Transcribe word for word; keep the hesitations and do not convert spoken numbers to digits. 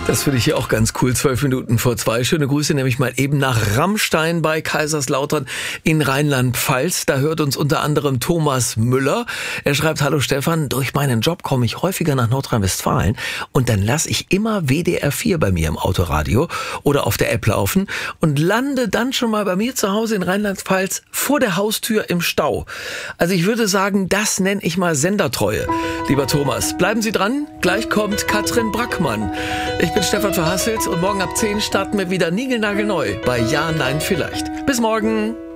Das finde ich hier auch ganz cool. Zwölf Minuten vor zwei. Schöne Grüße nämlich mal eben nach Rammstein bei Kaiserslautern in Rheinland-Pfalz. Da hört uns unter anderem Thomas Müller. Er schreibt: Hallo Stefan, durch meinen Job komme ich häufiger nach Nordrhein-Westfalen und dann lasse ich immer W D R vier bei mir im Autoradio oder auf der App laufen und lande dann schon mal bei mir zu Hause in Rheinland-Pfalz vor der Haustür im Stau. Also ich würde sagen, das nenne ich mal Sendertreue. Lieber Thomas, bleiben Sie dran. Gleich kommt Katrin Brackmann. Ich bin Stefan Verhasselt und morgen ab zehn starten wir wieder niegelnagelneu bei Ja, Nein, Vielleicht. Bis morgen.